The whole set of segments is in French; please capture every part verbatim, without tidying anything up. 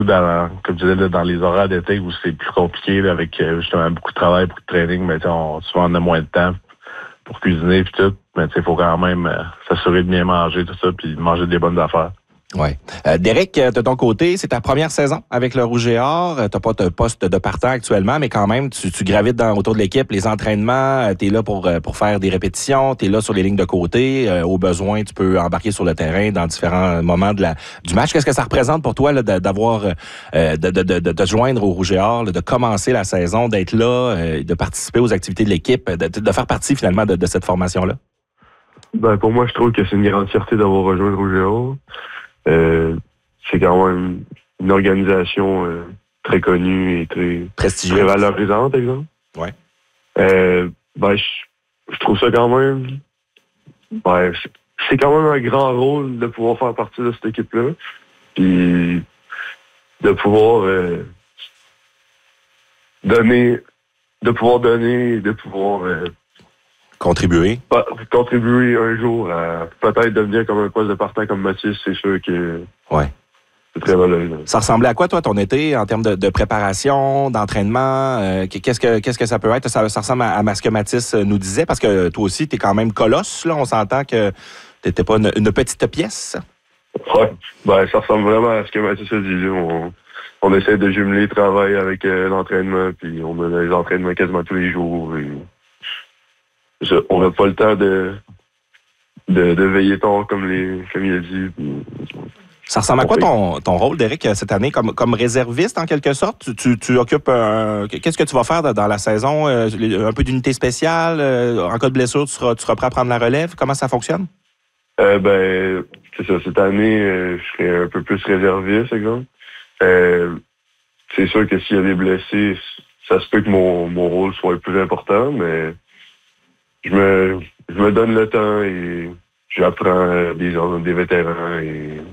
dans, comme je disais, là, dans les horaires d'été où c'est plus compliqué, là, avec euh, justement beaucoup de travail, beaucoup de training, mais on, souvent on a moins de temps pour cuisiner et tout. Mais il faut quand même euh, s'assurer de bien manger, tout ça, puis de manger des bonnes affaires. Oui. Euh, Derek, de ton côté, c'est ta première saison avec le Rouge et Or. Tu n'as pas de poste de partant actuellement, mais quand même, tu, tu gravites dans, autour de l'équipe, les entraînements, tu es là pour, pour faire des répétitions, tu es là sur les lignes de côté. Euh, au besoin, tu peux embarquer sur le terrain dans différents moments de la, du match. Qu'est-ce que ça représente pour toi là, d'avoir euh, de, de, de, de te joindre au Rouge et Or, là, de commencer la saison, d'être là, euh, de participer aux activités de l'équipe, de, de faire partie finalement de, de cette formation-là? Ben, pour moi, je trouve que c'est une grande fierté d'avoir rejoint le Rouge et Or. Euh, c'est quand même une organisation euh, très connue et très, prestigieuse, très valorisante, exemple. Ouais. Euh, ben, je, je trouve ça quand même... Ben, c'est, c'est quand même un grand rôle de pouvoir faire partie de cette équipe-là. Puis de pouvoir euh, donner... De pouvoir donner, de pouvoir... Euh, Contribuer. Bah, contribuer un jour à peut-être devenir comme un poste de partant comme Mathis, c'est sûr que ouais. c'est très valorisant. Ça ressemblait à quoi, toi, ton été, en termes de, de préparation, d'entraînement? Euh, qu'est-ce que qu'est-ce que ça peut être? Ça, ça ressemble à, à ce que Mathis nous disait, parce que toi aussi, tu es quand même colosse, là. On s'entend que tu n'étais pas une, une petite pièce. Oui, ben, ça ressemble vraiment à ce que Mathis a dit. Là. On, on essaie de jumeler le travail avec euh, l'entraînement, puis on a des entraînements quasiment tous les jours. Et... Je, on n'a pas le temps de, de, de veiller tard, comme, les, comme il a dit. Ça ressemble à quoi ton, ton rôle, Derek, cette année, comme, comme réserviste, en quelque sorte? Tu, tu, tu occupes un... Qu'est-ce que tu vas faire dans la saison? Un peu d'unité spéciale? En cas de blessure, tu seras, tu seras prêt à prendre la relève? Comment ça fonctionne? Euh, ben, c'est ça. Cette année, euh, je serai un peu plus réserviste, exemple. Euh, c'est sûr que s'il y a des blessés, ça se peut que mon, mon rôle soit le plus important, mais... Je me, je me donne le temps et j'apprends des, des vétérans et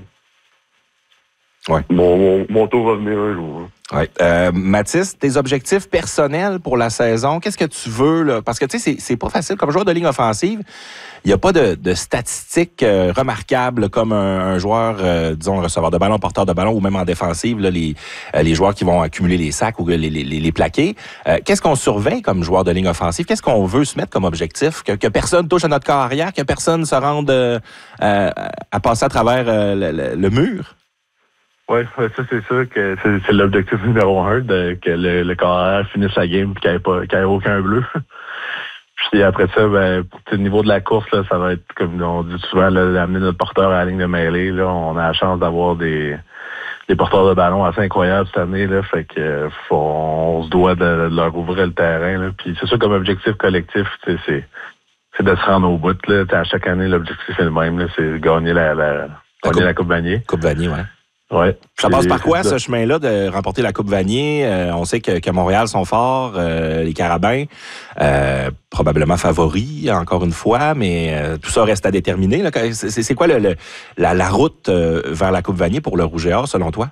ouais. mon, mon, mon tour va venir un jour. Ouais. Euh, Mathis, tes objectifs personnels pour la saison, qu'est-ce que tu veux? Là? Parce que tu sais, c'est, c'est pas facile. Comme joueur de ligne offensive, il n'y a pas de, de statistiques euh, remarquables comme un, un joueur, euh, disons, receveur de ballon, porteur de ballon, ou même en défensive, là, les, euh, les joueurs qui vont accumuler les sacs ou les, les, les plaquer. Euh, qu'est-ce qu'on surveille comme joueur de ligne offensive? Qu'est-ce qu'on veut se mettre comme objectif? Que, que personne touche à notre corps arrière, que personne se rende euh, euh, à passer à travers euh, le, le, le mur? Oui, ça c'est sûr que c'est, c'est l'objectif numéro un, de, que le, le corps arrière finisse la game et qu'il n'y ait, pas, qu'il y ait aucun bleu. Puis après ça, ben, au niveau de la course, là, ça va être, comme on dit souvent, là, d'amener notre porteur à la ligne de mêlée. Là, on a la chance d'avoir des, des porteurs de ballon assez incroyables cette année. Là, fait que faut, on se doit de, de leur ouvrir le terrain. Là. Puis c'est sûr, comme objectif collectif, c'est, c'est de se rendre au bout. Là. À chaque année, l'objectif est le même. Là, c'est de gagner la, la, la gagner coupe, la Coupe Vanier. Coupe Vanier, ouais. Ouais. Ça passe par quoi, ce chemin-là, de remporter la Coupe Vanier? Euh, on sait que, que Montréal sont forts, euh, les Carabins, euh, probablement favoris, encore une fois, mais euh, tout ça reste à déterminer. Là. C'est, c'est quoi le, le, la, la route euh, vers la Coupe Vanier pour le Rouge et Or, selon toi?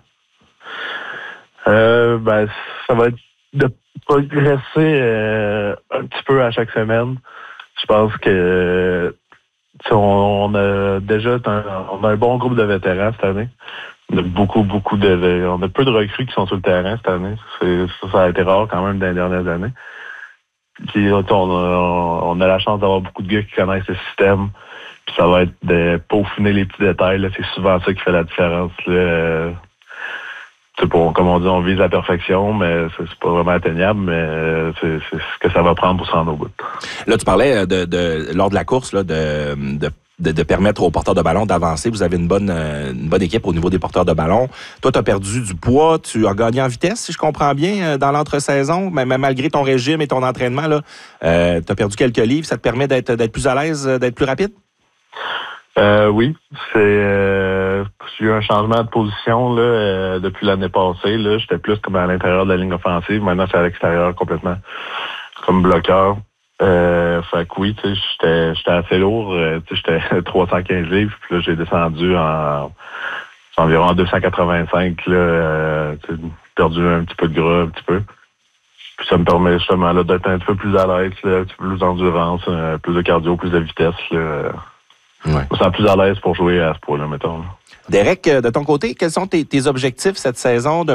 Euh, ben, ça va être de progresser euh, un petit peu à chaque semaine. Je pense que on a déjà un, on a un bon groupe de vétérans cette année. On a beaucoup, beaucoup de... On a peu de recrues qui sont sur le terrain cette année. C'est, ça, ça a été rare quand même dans les dernières années. Puis on a, on a la chance d'avoir beaucoup de gars qui connaissent le système. Puis ça va être de peaufiner les petits détails. Là. C'est souvent ça qui fait la différence. Là. C'est pour, comme on dit, on vise la perfection, mais c'est, c'est pas vraiment atteignable, mais c'est, c'est ce que ça va prendre pour se rendre au bout. Là, tu parlais de, de lors de la course là, de, de De, de permettre aux porteurs de ballon d'avancer. Vous avez une bonne, une bonne équipe au niveau des porteurs de ballon. Toi, tu as perdu du poids, tu as gagné en vitesse, si je comprends bien, dans l'entre-saison, mais malgré ton régime et ton entraînement, là, euh, tu as perdu quelques livres. Ça te permet d'être, d'être plus à l'aise, d'être plus rapide? Euh, oui, c'est euh, j'ai eu un changement de position là, euh, depuis l'année passée. Là, j'étais plus comme à l'intérieur de la ligne offensive. Maintenant, c'est à l'extérieur complètement, comme bloqueur. Euh, fait que oui, tu sais, j'étais, j'étais assez lourd, euh, tu sais, j'étais trois cent quinze livres, puis là, j'ai descendu en, environ deux cent quatre-vingt-cinq, là, euh, tu sais, perdu un petit peu de gras, un petit peu. Puis ça me permet justement, là, d'être un petit peu plus à l'aise, là, un petit peu plus d'endurance, euh, plus de cardio, plus de vitesse, là. Ouais. Je me sens plus à l'aise pour jouer à ce point-là, mettons. Là. Derek, de ton côté, quels sont tes, tes objectifs cette saison?